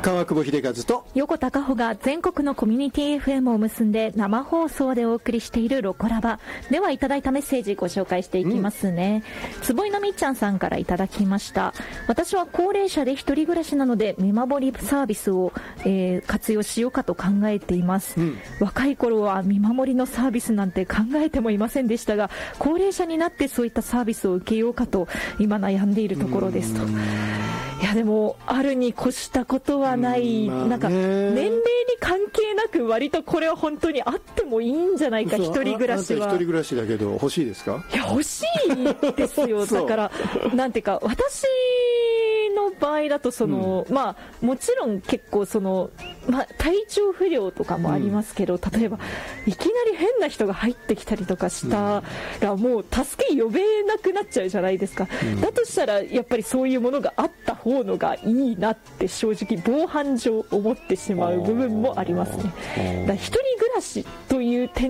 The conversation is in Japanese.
川久保秀和と横田加穂が全国のコミュニティ FM を結んで生放送でお送りしているロコラバでは、いただいたメッセージご紹介していきますね。坪井のみっちゃんさんからいただきました。私は高齢者で一人暮らしなので見守りサービスを、活用しようかと考えています、若い頃は見守りのサービスなんて考えてもいませんでしたが、高齢者になってそういったサービスを受けようかと今悩んでいるところですと。いやでもあるに越したことはない、なんか年齢に関係なく割とこれは本当にあってもいいんじゃないか。一人暮らしは。 一人暮らしだけど欲しいですか？ いや欲しいですよだからなんていうか、私の場合だとまあもちろん結構体調不良とかもありますけど、例えばいきなり変な人が入ってきたりとかしたら、もう助け呼べなくなっちゃうじゃないですか、だとしたらやっぱりそういうものがあった方のがいいなって正直防犯上思ってしまう部分もありますね。だから一人暮らしという点